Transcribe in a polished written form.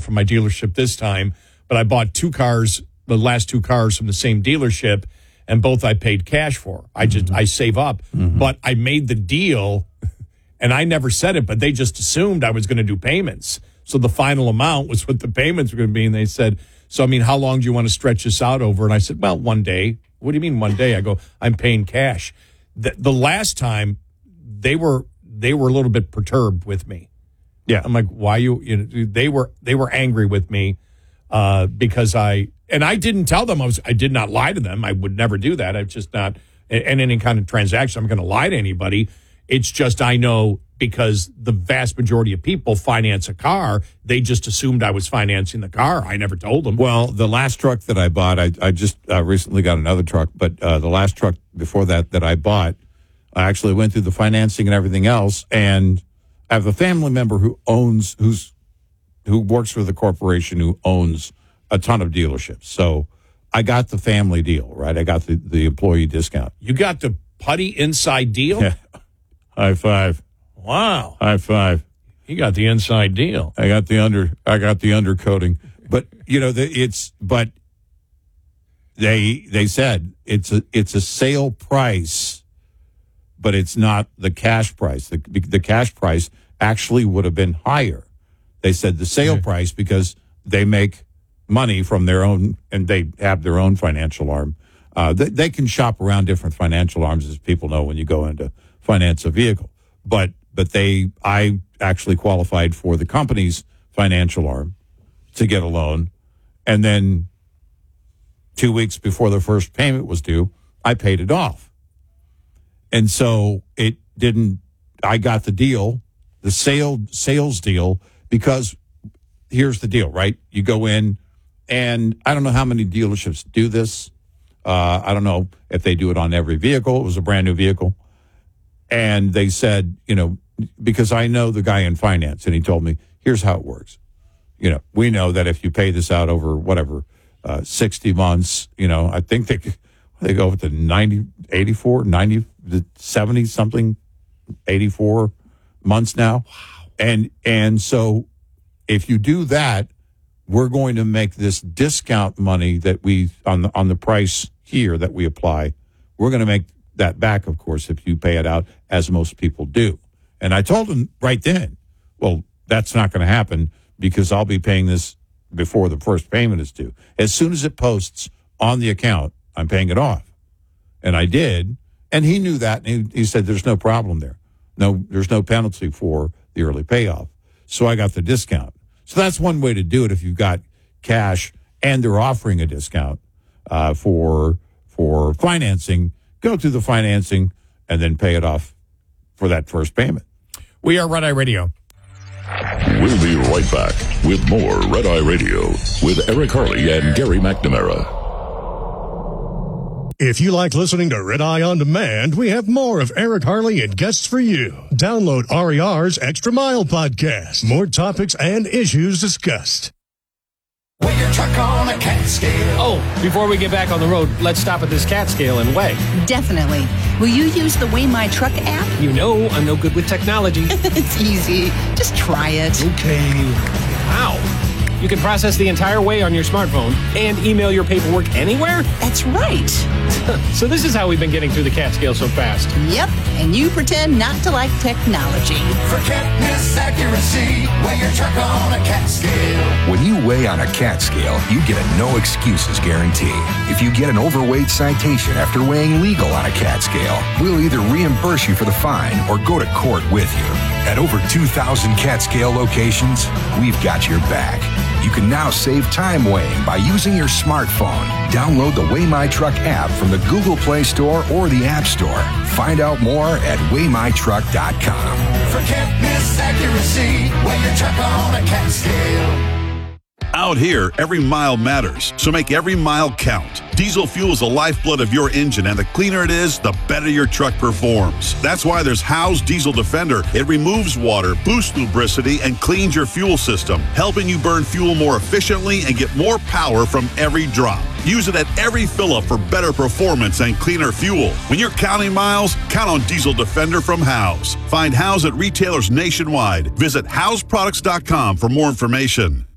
from my dealership this time, but I bought two cars, the last two cars from the same dealership, and both I paid cash for. I save up. But I made the deal, and I never said it, but they just assumed I was going to do payments. So the final amount was what the payments were going to be, and they said, so, I mean, how long do you want to stretch this out over? And I said, well, one day. What do you mean one day? I go, I'm paying cash. The last time, they were a little bit perturbed with me. Yeah. I'm like, why they were angry with me because I didn't tell them I did not lie to them. I would never do that. I've just not, in any kind of transaction, I'm going to lie to anybody. It's just I know because the vast majority of people finance a car, they just assumed I was financing the car. I never told them. Well, the last truck that I bought, I just recently got another truck, but the last truck before that I bought, I actually went through the financing and everything else, and I have a family member who works for the corporation who owns a ton of dealerships. So I got the family deal, right? I got the employee discount. You got the putty inside deal? Yeah. High five. Wow. High five. You got the inside deal. I got the undercoating. But they said it's a sale price, but it's not the cash price. The cash price actually would have been higher. They said the sale price because they make money from their own, and they have their own financial arm. They can shop around different financial arms, as people know, when you go into finance a vehicle. But I actually qualified for the company's financial arm to get a loan. And then 2 weeks before the first payment was due, I paid it off. And so I got the deal, the sales deal, because here's the deal, right? You go in, and I don't know how many dealerships do this. I don't know if they do it on every vehicle. It was a brand new vehicle. And they said, because I know the guy in finance, and he told me, here's how it works. We know that if you pay this out over 60 months, I think they go up to 90, 84, 90, 70 something, 84 months now. Wow. And so if you do that, we're going to make this discount money that we on the price here that we apply. We're going to make that back, of course, if you pay it out, as most people do. And I told him right then, well, that's not going to happen because I'll be paying this before the first payment is due. As soon as it posts on the account, I'm paying it off. And I did. And he knew that. And he said, there's no problem there. No, there's no penalty for the early payoff. So I got the discount. So that's one way to do it if you've got cash and they're offering a discount for financing. Go through the financing and then pay it off for that first payment. We are Red Eye Radio. We'll be right back with more Red Eye Radio with Eric Harley and Gary McNamara. If you like listening to Red Eye On Demand, we have more of Eric Harley and guests for you. Download RER's Extra Mile podcast. More topics and issues discussed. Weigh your truck on a cat scale. Oh, before we get back on the road, let's stop at this cat scale and weigh. Definitely. Will you use the Weigh My Truck app? You know I'm no good with technology. It's easy. Just try it. Okay. Wow. You can process the entire weigh on your smartphone and email your paperwork anywhere? That's right. So this is how we've been getting through the cat scale so fast. Yep, and you pretend not to like technology. For can't-miss accuracy, weigh your truck on a cat scale. When you weigh on a cat scale, you get a no excuses guarantee. If you get an overweight citation after weighing legal on a cat scale, we'll either reimburse you for the fine or go to court with you. At over 2,000 cat scale locations, we've got your back. You can now save time weighing by using your smartphone. Download the Weigh My Truck app from the Google Play Store or the App Store. Find out more at weighmytruck.com. For can't-miss accuracy, weigh your truck on a cat scale. Out here, every mile matters, so make every mile count. Diesel fuel is the lifeblood of your engine, and the cleaner it is, the better your truck performs. That's why there's Howe's Diesel Defender. It removes water, boosts lubricity, and cleans your fuel system, helping you burn fuel more efficiently and get more power from every drop. Use it at every fill-up for better performance and cleaner fuel. When you're counting miles, count on Diesel Defender from Howe's. Find Howe's at retailers nationwide. Visit HowesProducts.com for more information.